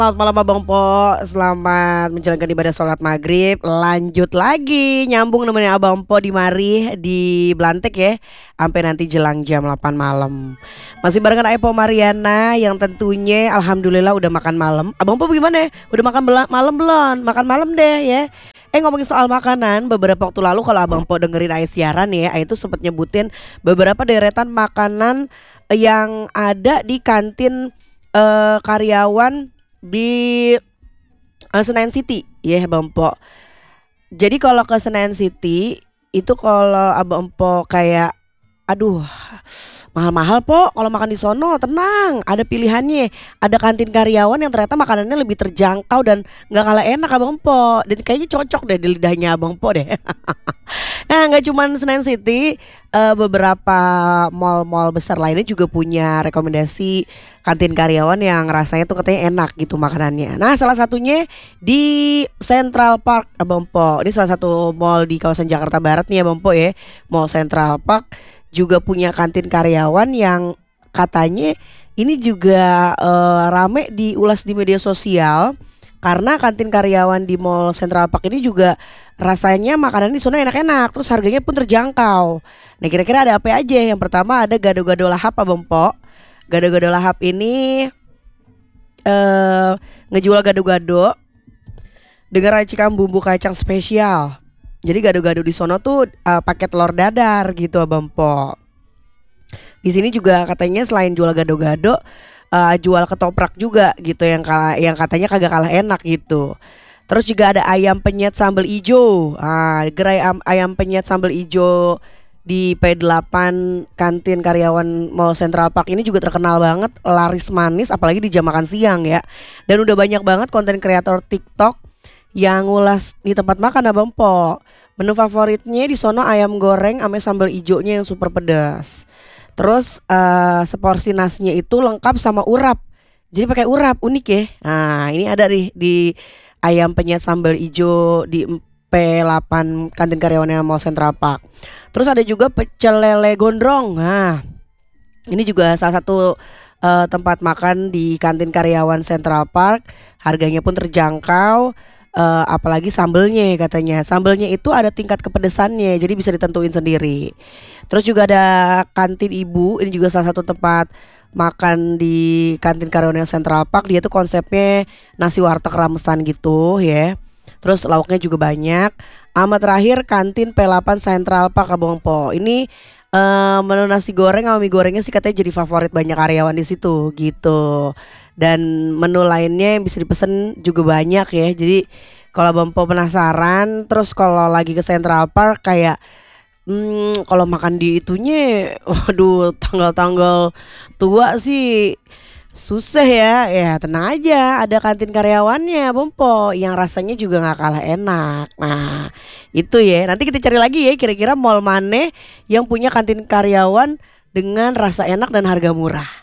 Selamat malam Abang Po, selamat menjalankan ibadah sholat maghrib. Lanjut lagi nyambung nemenin Abang Po di mari di Blantek ya, sampai nanti jelang jam 8 malam. Masih barengan Aepo Mariana yang tentunya alhamdulillah udah makan malam. Abang Po gimana? Udah makan malam belum? Makan malam deh ya. Ngomongin soal makanan, beberapa waktu lalu kalau Abang Po dengerin Ais siaran ya, Ais itu sempat nyebutin beberapa deretan makanan yang ada di kantin karyawan di Senen City ya Bang Po. Jadi kalau ke Senen City itu kalau Abang Po kayak aduh mahal-mahal Po kalau makan di sono, tenang ada pilihannya. Ada kantin karyawan yang ternyata makanannya lebih terjangkau dan nggak kalah enak Abang Po. Dan kayaknya cocok deh di lidahnya Abang Po deh. Nah nggak cuman Senen City, beberapa mall-mall besar lainnya juga punya rekomendasi kantin karyawan yang rasanya tuh katanya enak gitu makanannya. Nah salah satunya di Central Park Abang Po. Ini salah satu mall di kawasan Jakarta Barat nih Abang Po ya. Mall Central Park juga punya kantin karyawan yang katanya ini juga rame diulas di media sosial. Karena kantin karyawan di Mall Central Park ini juga rasanya makanan di sana enak-enak, terus harganya pun terjangkau. Nah kira-kira ada apa aja? Yang pertama ada gado-gado lahap Abang Po. Gado-gado lahap ini ngejual gado-gado dengan racikan bumbu kacang spesial. Jadi gado-gado di sono tuh pakai telur dadar gitu Abang Po. Di sini juga katanya selain jual gado-gado, jual ketoprak juga gitu yang katanya kagak kalah enak gitu. Terus juga ada ayam penyet sambal ijo. Gerai ayam penyet sambal ijo di P8 kantin karyawan Mall Central Park ini juga terkenal banget, laris manis apalagi di jam makan siang ya. Dan udah banyak banget konten kreator TikTok yang ngulas di tempat makan Abang Po. Menu favoritnya di sono ayam goreng ame sambal ijonya yang super pedas. Terus seporsi nasinya itu lengkap sama urap. Jadi pakai urap, unik ya. Nah, ini ada nih di ayam penyet sambal ijo di P8 kantin karyawannya Mall Central Park. Terus ada juga pecel lele gondrong. Nah, ini juga salah satu tempat makan di kantin karyawan Central Park. Harganya pun terjangkau. Apalagi sambelnya katanya. Sambelnya itu ada tingkat kepedesannya, jadi bisa ditentuin sendiri. Terus juga ada kantin ibu. Ini juga salah satu tempat makan di kantin karyawan Central Park. Dia tuh konsepnya nasi warteg ramesan gitu ya. Terus lauknya juga banyak. Sama terakhir kantin P8 Central Park Abang Po. Ini menu nasi goreng sama mie gorengnya sih katanya jadi favorit banyak karyawan di situ gitu. Dan menu lainnya yang bisa dipesen juga banyak ya. Jadi kalau Abang Po penasaran, terus kalau lagi ke Central Park kayak kalau makan di itunya, waduh tanggal-tanggal tua sih susah ya. Ya tenang aja, ada kantin karyawannya Abang Po yang rasanya juga nggak kalah enak. Nah itu ya, nanti kita cari lagi ya kira-kira mall mana yang punya kantin karyawan dengan rasa enak dan harga murah.